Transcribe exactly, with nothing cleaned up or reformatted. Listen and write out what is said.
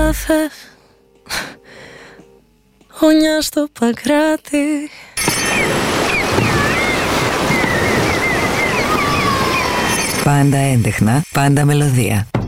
Ράφεφ, όνια στο Παγκράτη. Πάντα έντεχνα, πάντα μελωδία.